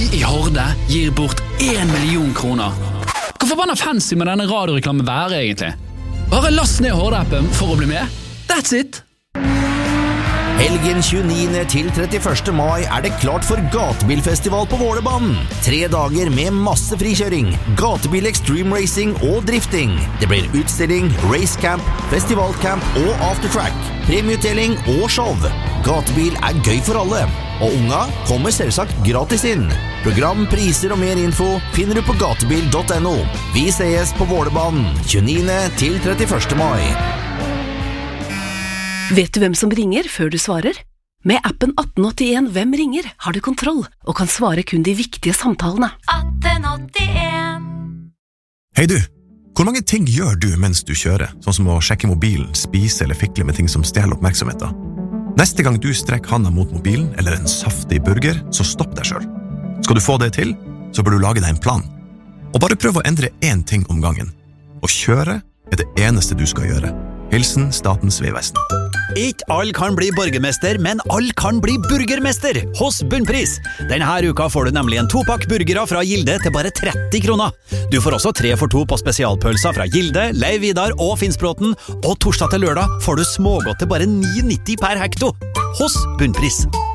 i Horde gir bort 1 million kroner. Hvor forbannet fancy med denne radioreklamen være egentlig? Bare last ned Horde-appen for å bli med. That's it! Helgen 29. til 31. mai det klart for gatebilfestival på Vålerbanen. 3 dager med masse frikjøring, gatebil extreme racing og drifting. Det blir utstilling, racecamp, festivalcamp og aftertrack, premieutdeling og show. Gatebil gøy for alle, og unga kommer selvsagt gratis inn. Program, priser og mer info finner du på gatebil.no. Vi ses på Vålerbanen 29. til 31. mai. Vet du hvem som ringer før du svarer? Med appen 1881 Hvem ringer har du kontroll og kan svare kun de viktige samtalene. 1881. Hei du, hvor mange ting gjør du mens du kjører? Sånn som å sjekke mobilen, spise eller fikle med ting som stjeler oppmerksomheten. Neste gang du strekker handa mot mobilen eller en saftig burger, så stopp deg selv. Skal du få det til, så bør du lage deg en plan. Og bare prøv å endre 1 ting om gangen. Å kjøre det eneste du skal gjøre. Hilsen Statens vegvesen. Ikke alle kan bli borgermester, men alle kan bli burgermester hos Bunnpris. Denne uka får du nemlig en 2-pakk burgere fra Gilde til bare 30 kroner. Du får også 3 for 2 på spesialpølser fra Gilde, Leiv Vidar og Finnsbråten, og torsdag til lørdag får du smågodt til bare 9,90 per hekto hos Bunnpris.